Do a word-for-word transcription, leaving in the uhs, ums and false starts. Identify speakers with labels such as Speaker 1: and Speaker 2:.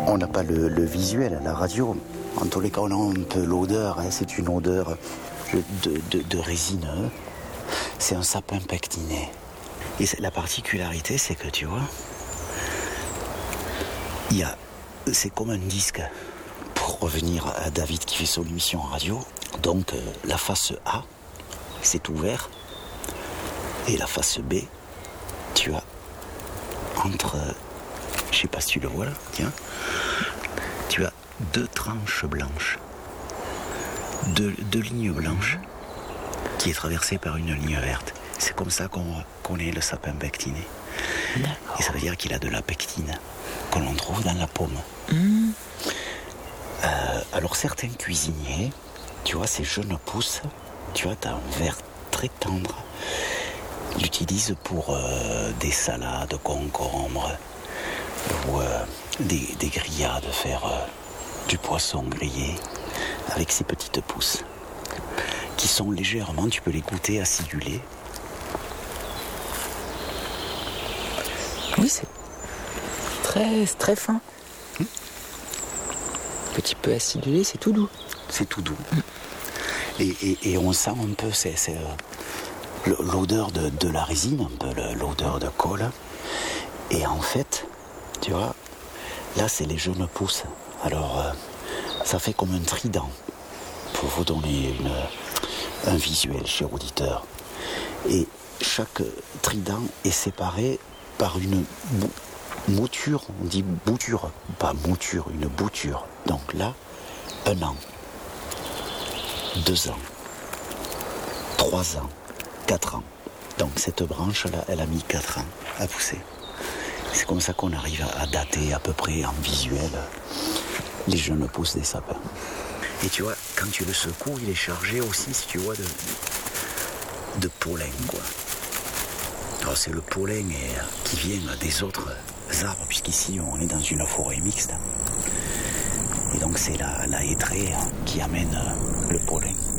Speaker 1: on n'a pas le, le visuel à la radio. En tous les cas, on a un peu l'odeur. Hein, c'est une odeur de, de, de résineux. C'est un sapin pectiné. Et la particularité, c'est que tu vois, il y a, c'est comme un disque. Pour revenir à David qui fait son émission en radio, donc euh, la face A, c'est ouvert. Et la face B, tu as entre, je sais pas si tu le vois là, tiens, tu as deux tranches blanches, deux, deux lignes blanches, qui est traversée par une ligne verte. C'est comme ça qu'on connaît le sapin pectiné. D'accord. Et ça veut dire qu'il a de la pectine, que l'on trouve dans la pomme. Mmh. Euh, alors certains cuisiniers, tu vois, ces jeunes pousses, tu vois, tu as un vert très tendre. Ils l'utilisent pour euh, des salades, concombres, ou euh, des, des grillades, faire euh, du poisson grillé avec ces petites pousses qui sont légèrement, tu peux les goûter acidulées.
Speaker 2: Oui, c'est très, très fin. Hum. Petit peu acidulé, c'est tout doux.
Speaker 1: C'est tout doux. Hum. Et, et, et on sent un peu c'est, c'est, euh, l'odeur de, de la résine, un peu l'odeur de colle. Et en fait, tu vois, là c'est les jeunes pousses. Alors, euh, ça fait comme un trident, pour vous donner une, un visuel, cher auditeur. Et chaque trident est séparé par une bou- mouture, on dit bouture, pas mouture, une bouture. Donc là, un an, deux ans, trois ans, quatre ans. Donc cette branche-là, elle a mis quatre ans à pousser. C'est comme ça qu'on arrive à dater à peu près en visuel les jeunes pousses des sapins. Et tu vois, quand tu le secoues, il est chargé aussi, si tu vois, de, de pollen, quoi. Alors c'est le pollen qui vient des autres arbres, puisqu'ici on est dans une forêt mixte. Et donc c'est la, la hêtraie qui amène le pollen.